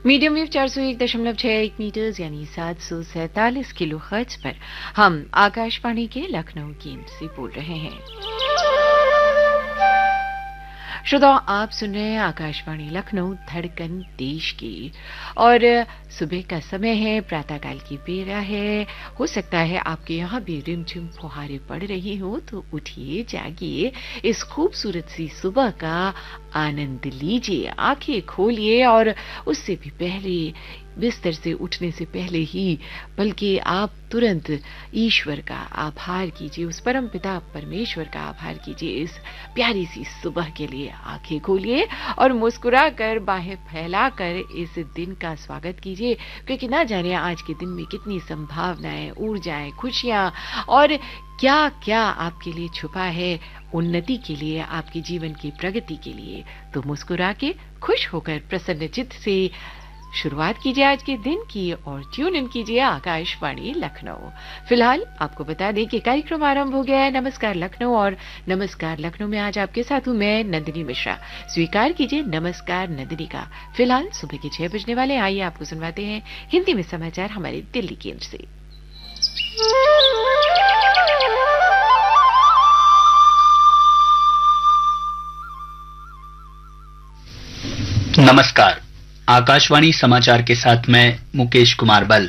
Medium wave 401.61 metres यानी 747 kilo hertz पर हम आकाशवाणी के लखनऊ केंद्र से बोल रहे हैं। श्रोताओं, आप सुन रहे हैं आकाशवाणी लखनऊ, धड़कन देश की। और सुबह का समय है, प्रातःकाल की बेला है। हो सकता है आपके यहाँ भी रिमझिम फुहारें पड़ रही हो, तो उठिए, जागिए, इस खूबसूरत सी सुबह का आनंद लीजिए, आंखें खोलिए। और उससे भी पहले, बिस्तर से उठने से पहले ही, बल्कि आप तुरंत ईश्वर का आभार कीजिए, उस परम पिता परमेश्वर का आभार कीजिए इस प्यारी सी सुबह के लिए। आंखें खोलिए और मुस्कुरा कर, बाहें फैलाकर इस दिन का स्वागत कीजिए, क्योंकि ना जाने आज के दिन में कितनी संभावनाएं, ऊर्जाएं, खुशियां और क्या क्या आपके लिए छुपा है, उन्नति के लिए, आपके जीवन की प्रगति के लिए। तो मुस्कुरा के, खुश होकर, प्रसन्न चित्त से शुरुआत कीजिए आज के दिन की और ट्यून इन कीजिए आकाशवाणी लखनऊ। फिलहाल आपको बता दें कि कार्यक्रम आरंभ हो गया है नमस्कार लखनऊ, और नमस्कार लखनऊ में आज आपके साथ हूं मैं, नंदिनी मिश्रा। स्वीकार कीजिए नमस्कार नंदिनी का। फिलहाल सुबह के 6 बजने वाले, आइए आपको सुनवाते हैं हिंदी में समाचार हमारे दिल्ली केंद्र से। नमस्कार, आकाशवाणी समाचार के साथ मैं मुकेश कुमार बल।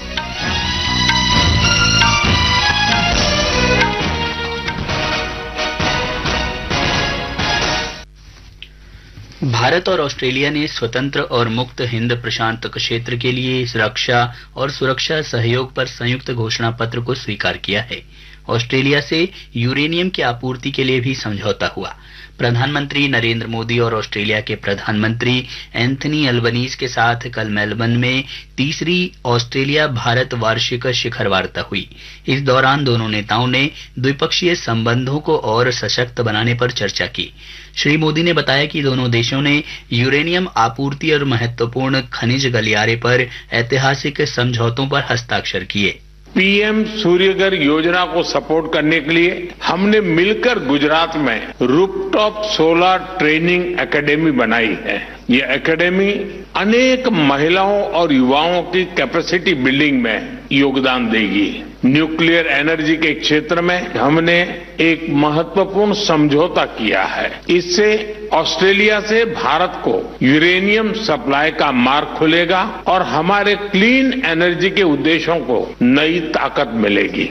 भारत और ऑस्ट्रेलिया ने स्वतंत्र और मुक्त हिंद प्रशांत क्षेत्र के लिए रक्षा और सुरक्षा सहयोग पर संयुक्त घोषणा पत्र को स्वीकार किया है। ऑस्ट्रेलिया से यूरेनियम की आपूर्ति के लिए भी समझौता हुआ। प्रधानमंत्री नरेंद्र मोदी और ऑस्ट्रेलिया के प्रधानमंत्री एंथनी अल्बनीज के साथ कल मेलबर्न में तीसरी ऑस्ट्रेलिया भारत वार्षिक शिखर वार्ता हुई। इस दौरान दोनों नेताओं ने द्विपक्षीय संबंधों को और सशक्त बनाने पर चर्चा की। श्री मोदी ने बताया कि दोनों देशों ने यूरेनियम आपूर्ति और महत्वपूर्ण खनिज गलियारे पर ऐतिहासिक समझौतों पर हस्ताक्षर किए। पीएम सूर्यघर योजना को सपोर्ट करने के लिए हमने मिलकर गुजरात में रूफटॉप सोलर ट्रेनिंग एकेडमी बनाई है। ये एकेडमी अनेक महिलाओं और युवाओं की कैपेसिटी बिल्डिंग में योगदान देगी। न्यूक्लियर एनर्जी के क्षेत्र में हमने एक महत्वपूर्ण समझौता किया है। इससे ऑस्ट्रेलिया से भारत को यूरेनियम सप्लाई का मार्ग खुलेगा और हमारे क्लीन एनर्जी के उद्देश्यों को नई ताकत मिलेगी।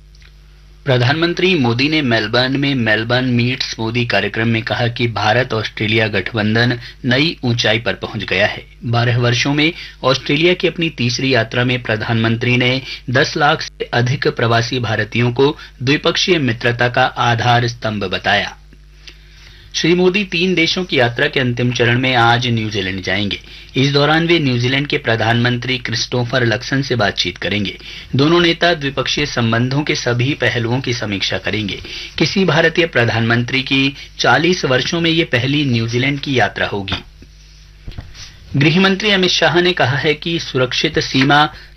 प्रधानमंत्री मोदी ने मेलबर्न में मेलबर्न मीट्स मोदी कार्यक्रम में कहा कि भारत ऑस्ट्रेलिया गठबंधन नई ऊंचाई पर पहुंच गया है। 12 वर्षों में ऑस्ट्रेलिया की अपनी तीसरी यात्रा में प्रधानमंत्री ने 10 लाख से अधिक प्रवासी भारतीयों को द्विपक्षीय मित्रता का आधार स्तंभ बताया। श्री मोदी 3 देशों की यात्रा के अंतिम चरण में आज न्यूजीलैंड जाएंगे। इस दौरान वे न्यूजीलैंड के प्रधानमंत्री क्रिस्टोफर लक्सन से बातचीत करेंगे। दोनों नेता द्विपक्षीय संबंधों के सभी पहलुओं की समीक्षा करेंगे। किसी भारतीय प्रधानमंत्री की 40 वर्षों में ये पहली न्यूजीलैंड की यात्रा होगी। गृह मंत्री अमित शाह ने कहा है कि सुरक्षित सीमा